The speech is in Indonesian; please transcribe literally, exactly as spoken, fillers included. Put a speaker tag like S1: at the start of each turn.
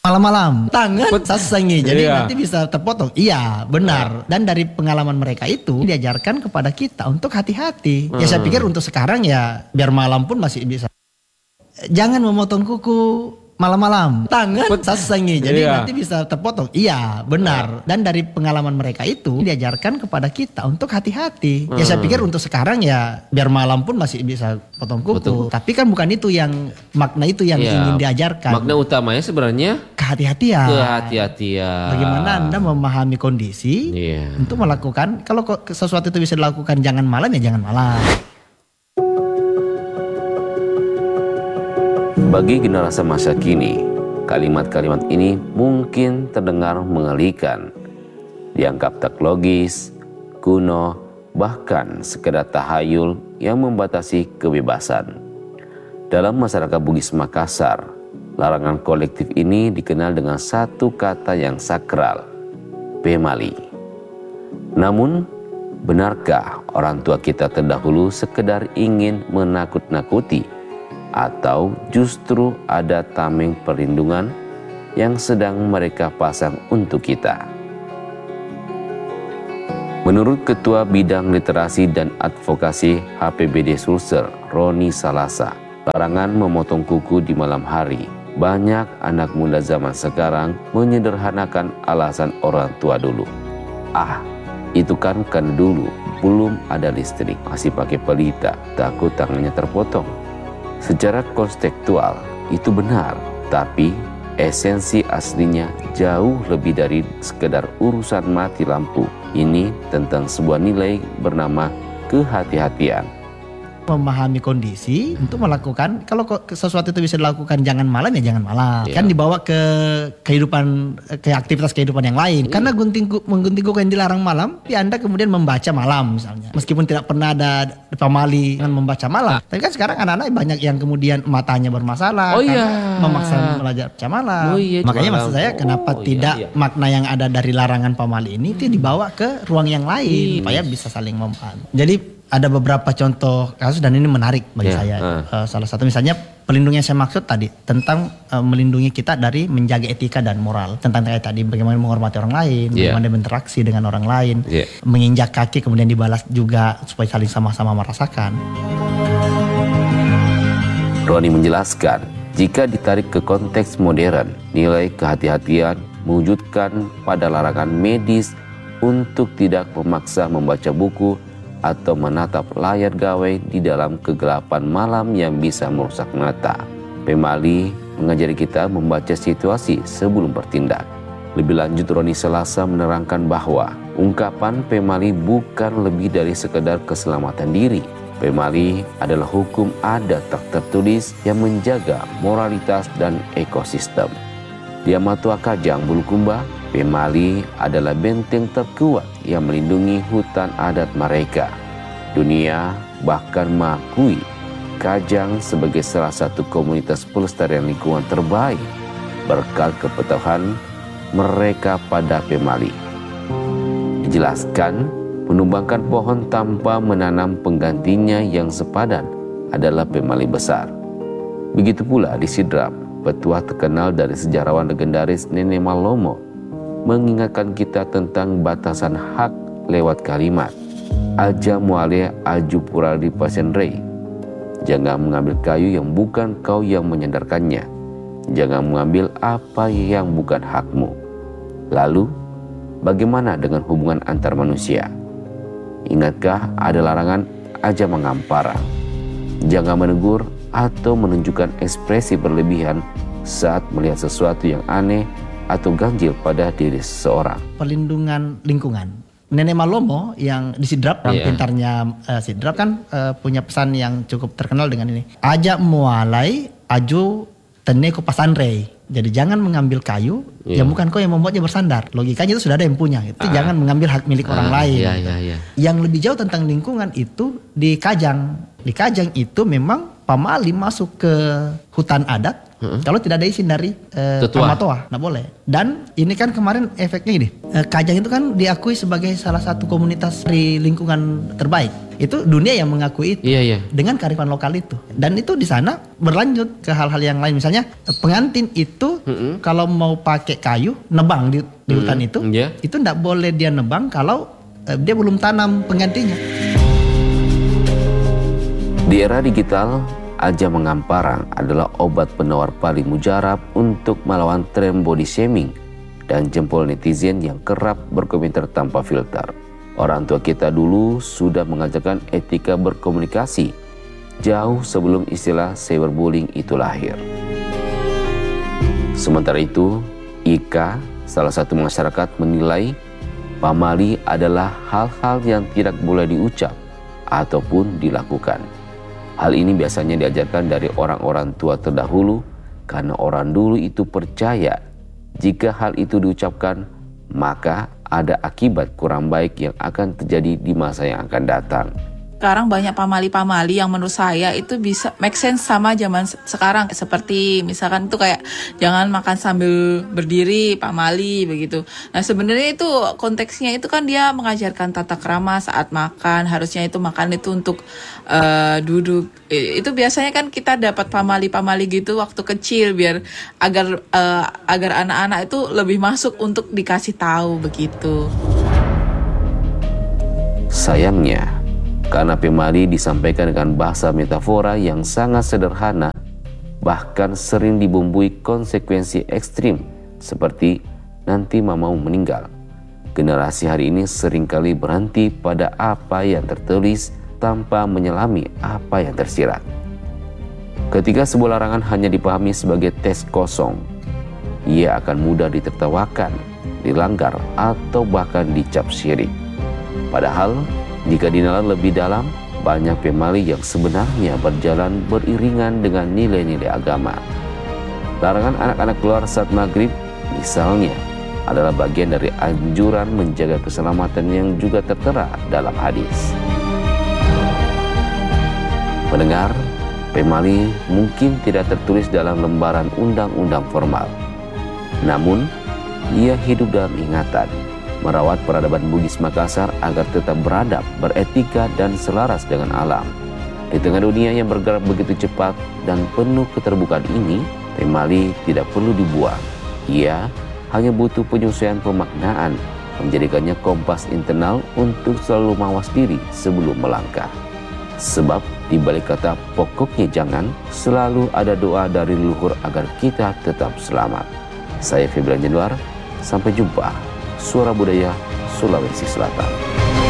S1: Malam-malam tangan sasangi, jadi
S2: Iya.
S1: nanti bisa terpotong. Iya, benar. Dan dari pengalaman mereka itu diajarkan kepada kita untuk hati-hati. Ya saya pikir untuk sekarang ya biar malam pun masih bisa. Jangan memotong kuku malam-malam tangan sasangi, jadi
S2: Iya.
S1: nanti bisa terpotong. Iya, benar. Dan dari pengalaman mereka itu diajarkan kepada kita untuk hati-hati. Ya saya pikir untuk sekarang ya biar malam pun masih bisa potong kuku.
S2: Potong.
S1: Tapi kan bukan itu yang makna itu yang
S2: Iya.
S1: ingin diajarkan.
S2: Makna utamanya sebenarnya
S1: Kehati-hatian.
S2: kehati-hatian.
S1: Bagaimana Anda memahami kondisi
S2: Iya.
S1: untuk melakukan, kalau kok sesuatu itu bisa dilakukan jangan malam ya jangan malam.
S3: Bagi generasi masa kini, kalimat-kalimat ini mungkin terdengar mengerikan, dianggap tak logis, kuno, bahkan sekedar tahayul yang membatasi kebebasan. Dalam masyarakat Bugis Makassar, larangan kolektif ini dikenal dengan satu kata yang sakral, pemali. Namun, benarkah orang tua kita terdahulu sekedar ingin menakut-nakuti, atau justru ada tameng perlindungan yang sedang mereka pasang untuk kita? Menurut Ketua Bidang Literasi dan Advokasi H P B D Sulsel, Roni Salasa, larangan memotong kuku di malam hari, banyak anak muda zaman sekarang menyederhanakan alasan orang tua dulu. Ah, itu kan kan dulu belum ada listrik, masih pakai pelita, takut tangannya terpotong. Secara konstekstual itu benar, tapi esensi aslinya jauh lebih dari sekedar urusan mati lampu. Ini tentang sebuah nilai bernama kehati-hatian.
S1: Memahami kondisi untuk melakukan, kalau kok sesuatu itu bisa dilakukan jangan malam ya jangan malam.
S2: Iya.
S1: Kan dibawa ke kehidupan, ke aktivitas kehidupan yang lain. Karena gunting ku- menggunting kuku yang dilarang malam, tapi Anda kemudian membaca malam misalnya. Meskipun tidak pernah ada pamali dengan membaca malam. Tapi kan sekarang anak-anak banyak yang kemudian matanya bermasalah.
S2: Oh
S1: karena
S2: iya.
S1: memaksa belajar baca malam.
S2: Oh iya,
S1: Makanya
S2: malam.
S1: maksud saya kenapa
S2: Oh, iya,
S1: tidak
S2: iya.
S1: makna yang ada dari larangan pamali ini itu dibawa ke ruang yang lain.
S2: Iya.
S1: Supaya bisa saling memahami. Jadi ada beberapa contoh kasus dan ini menarik bagi
S2: Ya,
S1: saya.
S2: uh.
S1: Uh, salah satu misalnya pelindung yang saya maksud tadi tentang uh, melindungi kita dari menjaga etika dan moral, tentang kayak tadi bagaimana menghormati orang lain,
S2: Yeah.
S1: bagaimana berinteraksi dengan orang lain,
S2: Yeah.
S1: menginjak kaki kemudian dibalas juga supaya saling sama-sama merasakan.
S3: Roni menjelaskan, jika ditarik ke konteks modern, nilai kehati-hatian mewujudkan pada larangan medis untuk tidak memaksa membaca buku atau menatap layar gawai di dalam kegelapan malam yang bisa merusak mata. Pemali mengajari kita membaca situasi sebelum bertindak. Lebih lanjut, Roni Salasa menerangkan bahwa ungkapan pemali bukan lebih dari sekedar keselamatan diri. Pemali adalah hukum adat tak tertulis yang menjaga moralitas dan ekosistem. Di Amatua Kajang Bulukumba, pemali adalah benteng terkuat yang melindungi hutan adat mereka. Dunia bahkan mengakui Kajang sebagai salah satu komunitas pelestarian lingkungan terbaik berkat kepatuhan mereka pada pemali. Dijelaskan, menumbangkan pohon tanpa menanam penggantinya yang sepadan adalah pemali besar. Begitu pula di Sidrap, petuah terkenal dari sejarawan legendaris Nenek Malomo mengingatkan kita tentang batasan hak lewat kalimat aja muale aju pura di pasenrei. Jangan mengambil kayu yang bukan kau yang menyandarkannya. Jangan mengambil apa yang bukan hakmu. Lalu, bagaimana dengan hubungan antar manusia? Ingatkah ada larangan aja mengampara? Jangan menegur atau menunjukkan ekspresi berlebihan saat melihat sesuatu yang aneh atau ganjil pada diri seseorang.
S1: Perlindungan lingkungan. Nenek Malomo yang di Sidrap, orang
S2: Iya.
S1: pintarnya uh, Sidrap kan uh, punya pesan yang cukup terkenal dengan ini. Aja mualai aju teneko pasanrei. Jadi jangan mengambil kayu
S2: Iya.
S1: yang bukan kau yang membuatnya bersandar. Logikanya itu sudah ada yang punya. Itu jangan mengambil hak milik orang
S2: Ah,
S1: lain.
S2: iya, iya, iya.
S1: Yang lebih jauh tentang lingkungan itu di Kajang. Di Kajang itu memang pamali masuk ke hutan adat kalau tidak ada izin dari eh,
S2: Tetua.
S1: Amatoa, nggak boleh. Dan ini kan kemarin efeknya gini, eh, Kajang itu kan diakui sebagai salah satu komunitas di lingkungan terbaik. Itu dunia yang mengaku itu
S2: Iya, iya.
S1: dengan kearifan lokal itu. Dan itu di sana berlanjut ke hal-hal yang lain. Misalnya pengantin itu
S2: Mm-mm.
S1: kalau mau pakai kayu nebang di, di hutan itu,
S2: Iya.
S1: itu tidak boleh dia nebang kalau eh, dia belum tanam penggantinya.
S3: Di era digital, Aja Mengamparang adalah obat penawar paling mujarab untuk melawan tren body shaming dan jempol netizen yang kerap berkomentar tanpa filter. Orang tua kita dulu sudah mengajarkan etika berkomunikasi jauh sebelum istilah cyberbullying itu lahir. Sementara itu, Ika, salah satu masyarakat, menilai pamali adalah hal-hal yang tidak boleh diucap ataupun dilakukan. Hal ini biasanya diajarkan dari orang-orang tua terdahulu karena orang dulu itu percaya jika hal itu diucapkan maka ada akibat kurang baik yang akan terjadi di masa yang akan datang.
S4: Sekarang banyak pamali-pamali yang menurut saya itu bisa make sense sama zaman se- sekarang. Seperti misalkan itu kayak jangan makan sambil berdiri, pamali begitu. Nah sebenarnya itu konteksnya itu kan dia mengajarkan tata krama saat makan. Harusnya itu makan itu untuk uh, duduk. I- Itu biasanya kan kita dapat pamali-pamali gitu waktu kecil biar agar uh, agar anak-anak itu lebih masuk untuk dikasih tahu begitu.
S3: Sayangnya, karena pemali disampaikan dengan bahasa metafora yang sangat sederhana, bahkan sering dibumbui konsekuensi ekstrim seperti nanti mamamu meninggal. Generasi hari ini seringkali berhenti pada apa yang tertulis tanpa menyelami apa yang tersirat. Ketika sebuah larangan hanya dipahami sebagai teks kosong, ia akan mudah ditertawakan, dilanggar, atau bahkan dicap syirik. Padahal, jika dinalar lebih dalam, banyak pemali yang sebenarnya berjalan beriringan dengan nilai-nilai agama. Larangan anak-anak keluar saat maghrib, misalnya, adalah bagian dari anjuran menjaga keselamatan yang juga tertera dalam hadis. Pendengar, pemali mungkin tidak tertulis dalam lembaran undang-undang formal. Namun, ia hidup dalam ingatan, merawat peradaban Bugis Makassar agar tetap beradab, beretika, dan selaras dengan alam. Di tengah dunia yang bergerak begitu cepat dan penuh keterbukaan ini, pemali tidak perlu dibuang. Ia hanya butuh penyesuaian pemaknaan, menjadikannya kompas internal untuk selalu mawas diri sebelum melangkah. Sebab di balik kata pokoknya jangan, selalu ada doa dari leluhur agar kita tetap selamat. Saya Febrian Januar, sampai jumpa. Suara Budaya Sulawesi Selatan.